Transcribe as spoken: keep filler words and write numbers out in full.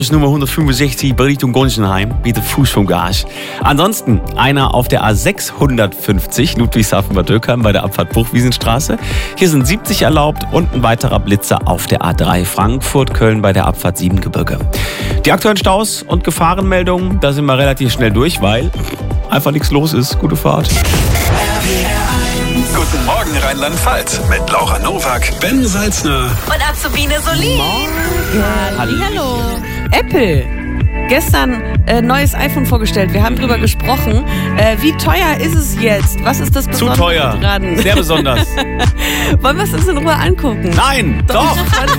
Nummer hundertfünfundsechzig bei Richtung Gonsenheim, bitte Fuß vom Gas. Ansonsten einer auf der A sechshundertfünfzig, Ludwigshafen-Bad Dürkheim bei der Abfahrt Bruchwiesenstraße. Hier sind siebzig erlaubt und ein weiterer Blitzer auf der A drei Frankfurt-Köln bei der Abfahrt Siebengebirge. Die aktuellen Staus und Gefahrenmeldungen, da sind wir relativ schnell durch, weil einfach nichts los ist. Gute Fahrt. Guten Morgen Rheinland-Pfalz mit Laura Nowak, Ben Salzner und Azubine Solin. Hallo. Apple. Gestern äh, neues iPhone vorgestellt. Wir haben drüber gesprochen. Äh, wie teuer ist es jetzt? Was ist das Besondere Zu teuer. dran? Sehr besonders. Wollen wir es uns in Ruhe angucken? Nein, doch. doch.